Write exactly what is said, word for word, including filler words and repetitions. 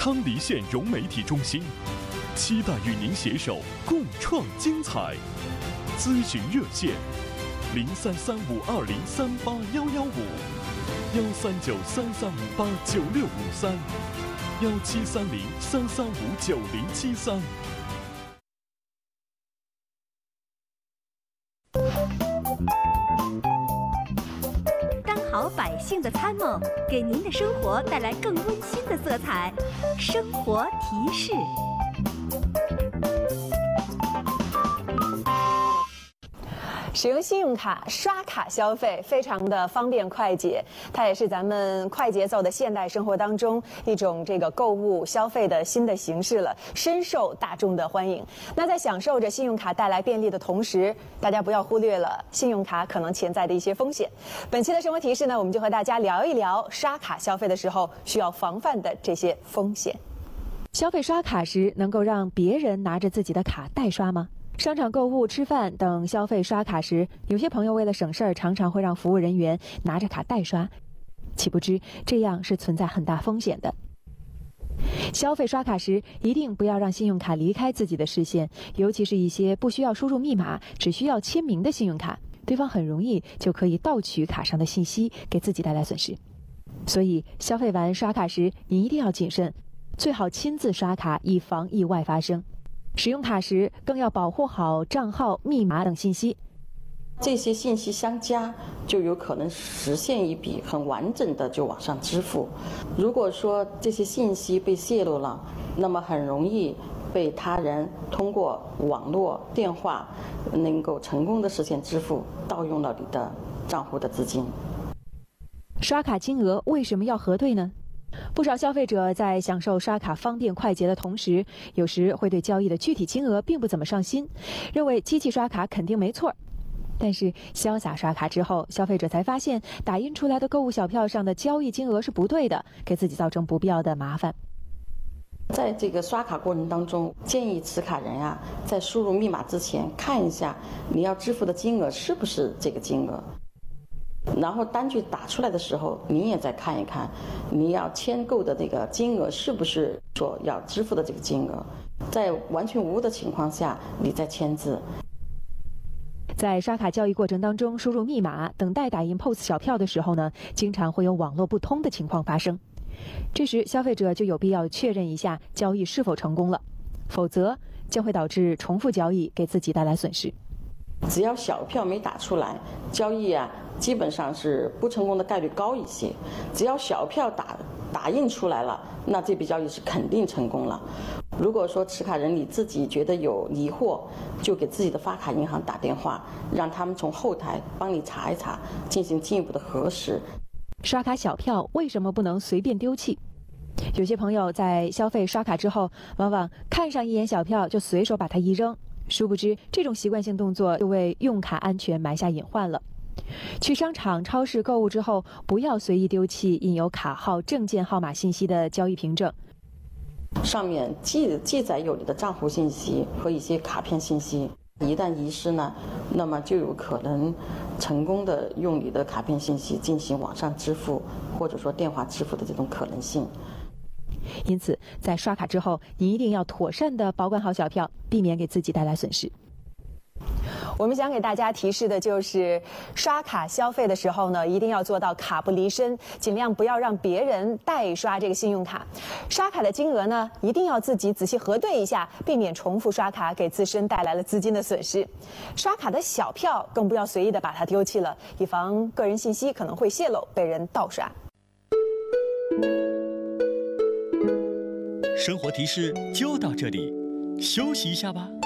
康黎县融媒体中心，期待与您携手共创精彩。咨询热线：零三三五二零三八幺幺五，幺三九三三五八九六五三，幺七三零三三五九零七三。 好百姓的参谋，给您的生活带来更温馨的色彩。生活提示。 使用信用卡刷卡消费非常的方便快捷，它也是咱们快节奏的现代生活当中一种这个购物消费的新的形式了，深受大众的欢迎。那在享受着信用卡带来便利的同时，大家不要忽略了信用卡可能潜在的一些风险。本期的生活提示呢，我们就和大家聊一聊刷卡消费的时候需要防范的这些风险。 消费刷卡时能够让别人拿着自己的卡代刷吗？商场购物、吃饭等消费刷卡时，有些朋友为了省事儿，常常会让服务人员拿着卡代刷，岂不知这样是存在很大风险的。消费刷卡时，一定不要让信用卡离开自己的视线，尤其是一些不需要输入密码、只需要签名的信用卡，对方很容易就可以盗取卡上的信息，给自己带来损失。所以，消费完刷卡时，你一定要谨慎，最好亲自刷卡，以防意外发生。使用卡时更要保护好账号、密码等信息。 这些信息相加，就有可能实现一笔很完整的就网上支付。如果说这些信息被泄露了，那么很容易被他人通过网络、电话能够成功的实现支付，盗用了你的账户的资金。 刷卡金额为什么要核对呢？不少消费者在享受刷卡方便快捷的同时，有时会对交易的具体金额并不怎么上心，认为机器刷卡肯定没错。但是潇洒刷卡之后，消费者才发现打印出来的购物小票上的交易金额是不对的，给自己造成不必要的麻烦。 在这个刷卡过程当中，建议持卡人啊，在输入密码之前看一下你要支付的金额是不是这个金额。然后单据打出来的时候，你也再看一看，你要签购的这个金额是不是说要支付的这个金额，在完全无的情况下，你再签字。 在刷卡交易过程当中，输入密码、等待打印 P O S 小票的时候呢，经常会有网络不通的情况发生。这时，消费者就有必要确认一下交易是否成功了，否则将会导致重复交易，给自己带来损失。 只要小票没打出来，交易啊基本上是不成功的概率高一些。只要小票打打印出来了，那这笔交易是肯定成功了。如果说持卡人你自己觉得有疑惑，就给自己的发卡银行打电话，让他们从后台帮你查一查，进行进一步的核实。 刷卡小票为什么不能随便丢弃？有些朋友在消费刷卡之后，往往看上一眼小票就随手把它一扔。殊不知，这种习惯性动作就为用卡安全埋下隐患了。去商场、超市购物之后，不要随意丢弃印有卡号、证件号码信息的交易凭证。 上面记记载有你的账户信息和一些卡片信息，一旦遗失呢，那么就有可能成功的用你的卡片信息进行网上支付，或者说电话支付的这种可能性。 因此，在刷卡之后，你一定要妥善地保管好小票，避免给自己带来损失。 我们想给大家提示的就是，刷卡消费的时候呢，一定要做到卡不离身，尽量不要让别人代刷这个信用卡。刷卡的金额呢，一定要自己仔细核对一下，避免重复刷卡给自身带来了资金的损失。刷卡的小票更不要随意的把它丢弃了，以防个人信息可能会泄露，被人盗刷。 生活提示就到这里，休息一下吧。